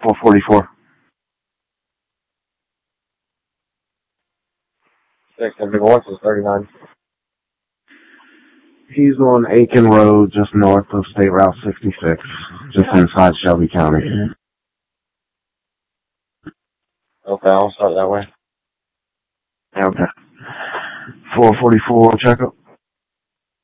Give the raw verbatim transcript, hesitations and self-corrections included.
four forty-four. six seventy-one to thirty-nine. He's on Aiken Road, just north of State Route sixty-six, just inside Shelby County. Okay, I'll start that way. Okay. four forty-four, checkup.